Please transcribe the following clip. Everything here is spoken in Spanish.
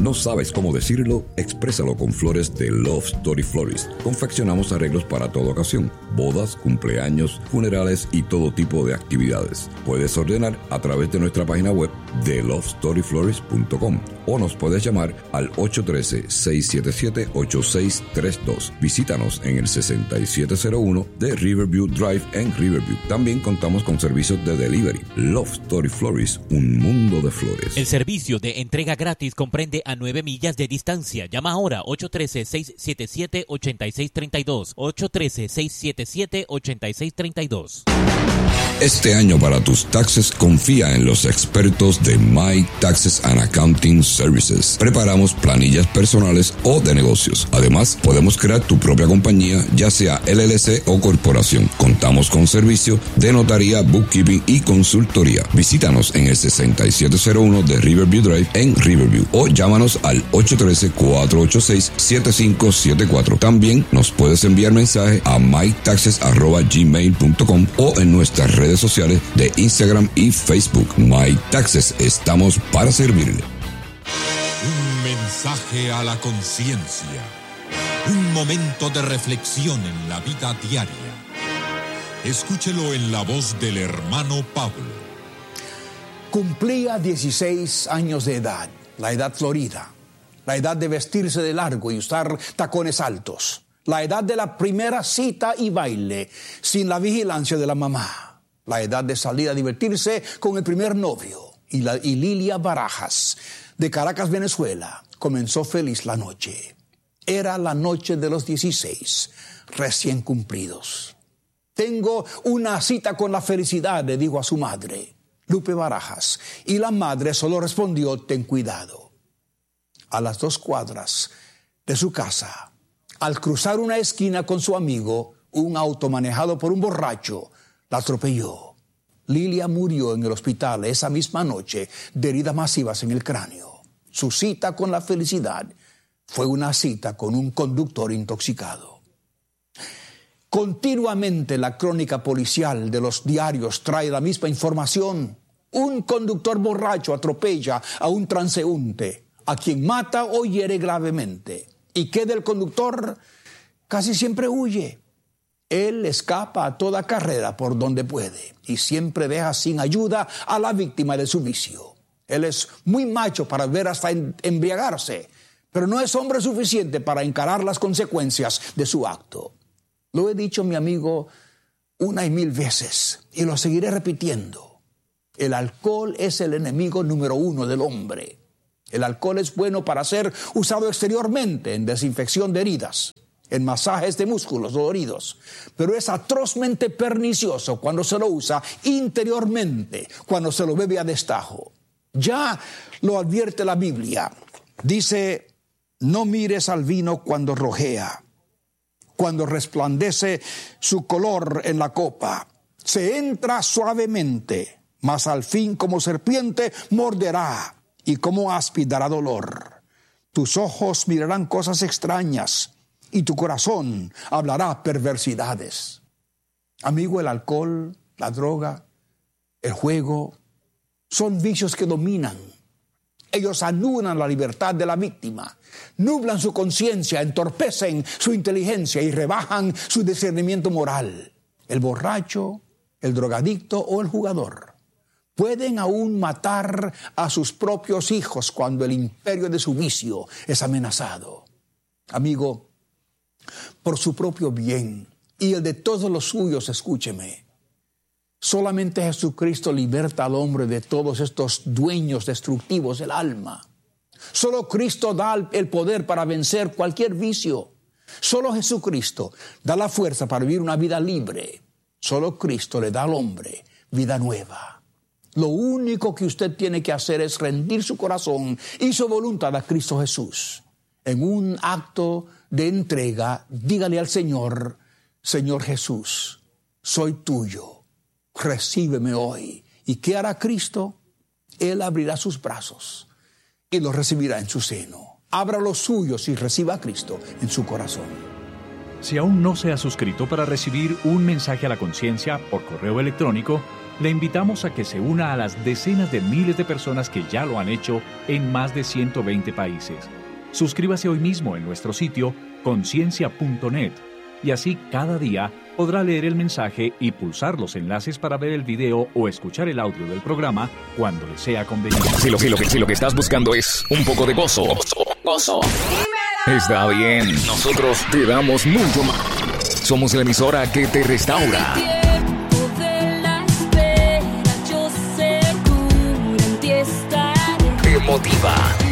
¿No sabes cómo decirlo? Exprésalo con flores de Love Story Florist. Confeccionamos arreglos para toda ocasión: bodas, cumpleaños, funerales y todo tipo de actividades. Puedes ordenar a través de nuestra página web de lovestoryflorist.com o nos puedes llamar al 813-677-8632. Visítanos en el 6701 de Riverview Drive en Riverview. También contamos con servicios de delivery. Love Story Florist, un mundo de flores. El servicio de entrega gratis comprende a 9 millas de distancia. Llama ahora 813-677-8632. 813-677-8632. Este año para tus taxes confía en los expertos de My Taxes and Accounting Services. Preparamos planillas personales o de negocios. Además, podemos crear tu propia compañía, ya sea LLC o corporación. Contamos con servicio de notaría, bookkeeping y consultoría. Visítanos en el 6701 de Riverview Drive en Riverview o llámanos al 813-486-7574. También nos puedes enviar mensaje a mytaxes@gmail.com o en nuestras redes sociales de Instagram y Facebook. My Taxes, estamos para servirle. Un mensaje a la conciencia. Un momento de reflexión en la vida diaria. Escúchelo en la voz del hermano Pablo. Cumplía 16 años de edad, la edad florida, la edad de vestirse de largo y usar tacones altos, la edad de la primera cita y baile sin la vigilancia de la mamá, la edad de salir a divertirse con el primer novio. Y Lilia Barajas, de Caracas, Venezuela, comenzó feliz la noche. Era la noche de los 16, recién cumplidos. Tengo una cita con la felicidad, le dijo a su madre, Lupe Barajas, y la madre solo respondió: ten cuidado. A las 2 cuadras de su casa, al cruzar una esquina con su amigo, un auto manejado por un borracho la atropelló. Lilia murió en el hospital esa misma noche de heridas masivas en el cráneo. Su cita con la felicidad fue una cita con un conductor intoxicado. Continuamente la crónica policial de los diarios trae la misma información. Un conductor borracho atropella a un transeúnte, a quien mata o hiere gravemente. ¿Y qué del conductor? Casi siempre huye. Él escapa a toda carrera por donde puede y siempre deja sin ayuda a la víctima de su vicio. Él es muy macho para ver hasta embriagarse, pero no es hombre suficiente para encarar las consecuencias de su acto. Lo he dicho, mi amigo, una y mil veces, y lo seguiré repitiendo. El alcohol es el enemigo número 1 del hombre. El alcohol es bueno para ser usado exteriormente en desinfección de heridas, en masajes de músculos doloridos, pero es atrozmente pernicioso cuando se lo usa interiormente, cuando se lo bebe a destajo. Ya lo advierte la Biblia. Dice: no mires al vino cuando rojea, cuando resplandece su color en la copa. Se entra suavemente, mas al fin como serpiente morderá y como áspid dará dolor. Tus ojos mirarán cosas extrañas y tu corazón hablará perversidades. Amigo, el alcohol, la droga, el juego, son vicios que dominan. Ellos anulan la libertad de la víctima, nublan su conciencia, entorpecen su inteligencia y rebajan su discernimiento moral. El borracho, el drogadicto o el jugador pueden aún matar a sus propios hijos cuando el imperio de su vicio es amenazado. Amigo, por su propio bien y el de todos los suyos, escúcheme. Solamente Jesucristo liberta al hombre de todos estos dueños destructivos del alma. Solo Cristo da el poder para vencer cualquier vicio. Solo Jesucristo da la fuerza para vivir una vida libre. Solo Cristo le da al hombre vida nueva. Lo único que usted tiene que hacer es rendir su corazón y su voluntad a Cristo Jesús. En un acto de entrega, dígale al Señor: Señor Jesús, soy tuyo, recíbeme hoy. ¿Y qué hará Cristo? Él abrirá sus brazos y los recibirá en su seno. Abra los suyos y reciba a Cristo en su corazón. Si aún no se ha suscrito para recibir un mensaje a la conciencia por correo electrónico, Le invitamos a que se una a las decenas de miles de personas que ya lo han hecho en más de 120 países. Suscríbase hoy mismo en nuestro sitio conciencia.net y así cada día podrá leer el mensaje y pulsar los enlaces para ver el video o escuchar el audio del programa cuando le sea conveniente. Si lo que estás buscando es un poco de gozo. Está bien, nosotros te damos mucho más. Somos la emisora que te restaura. Te motiva